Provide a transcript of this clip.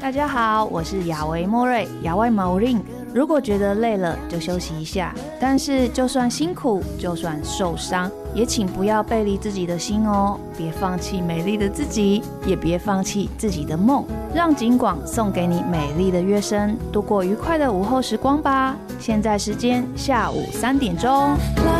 大家好，我是亚维莫瑞，亚维毛令。如果觉得累了，就休息一下。但是就算辛苦，就算受伤，也请不要背离自己的心哦。别放弃美丽的自己，也别放弃自己的梦。让景广送给你美丽的乐声，度过愉快的午后时光吧。现在时间下午3点钟。